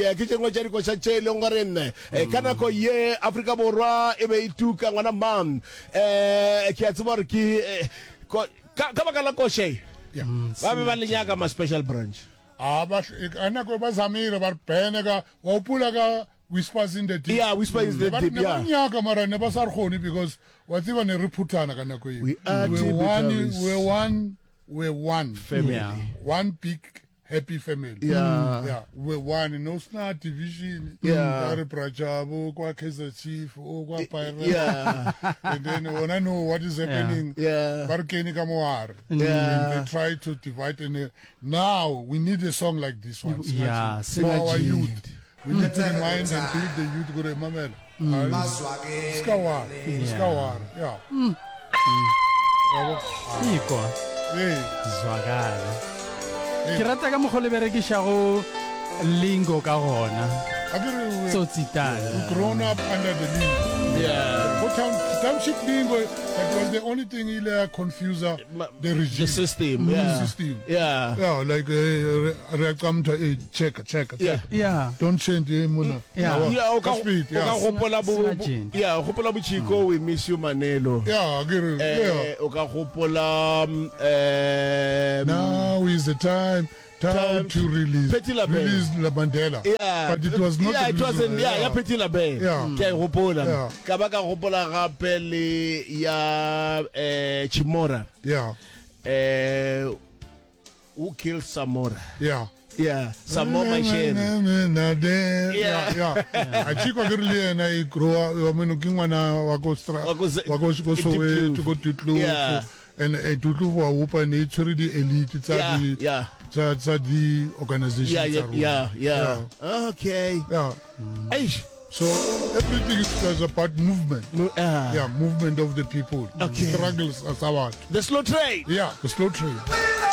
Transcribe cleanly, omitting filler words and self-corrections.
ya ke tšengwe tša dikoša tše e leng gore nne ka nako ye Afrika Borwa e be e tuka ngwana mam ke a tseba gore ke ka baka la koše ba be ba lenyaka ma special branch anako ba zamile ba bene ka wa upula ka whispers in the deep. Yeah, whispers in the deep. Yeah. Nyaka mara ne ba sa rkhoni because wa tseba ne re phutana ka nako e. We're one family. Yeah. One big happy family. Yeah. We're one. No snart division. Yeah. Kwa Prajabo, kwa Kaizer Chief, kwa Pirate. Yeah. And then when I know what is happening, Barkeni Kamwar. Yeah. They try to divide. And now we need a song like this one. Yeah, For our youth. We need to remind and build the youth. Go to Mamel. Skawar. Skawar. Yeah. Iko zwakala ke rata ka mogole berekishago lingo ka gona so tsitala grown up under the lingo. Yeah. What township lingo, that was the only thing he confuser the regime. The system. Yeah. System. Yeah. Yeah, like come to check. yeah Don't change him. Yeah. Okay. Yeah, gopola bochiko we miss you Manelo. Yeah, yeah. O ka gopola Now is the time to release La Mandela. Yeah. But it was not. Yeah, it wasn't. Yeah, Petit Labe. Yeah. Ke gopola. Yeah. Ka ba ka gopola gape le ya Chimora. Yeah. Who killed Samora? Yeah. Yeah, Samora Machine. Yeah. Achiko girli na ikroa wameno kingwana wako Soweto to go to Tutlu. Yeah. And Tutlu wa upa ne tsuri di elite tsa di organization. Yeah. Okay. Yeah. Eish. So everything is about movement. Yeah. Movement of the people. Okay. Struggles as our. The slow train. Yeah, the slow train.